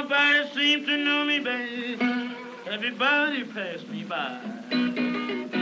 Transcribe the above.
Nobody seems to know me, babe. Everybody passed me by.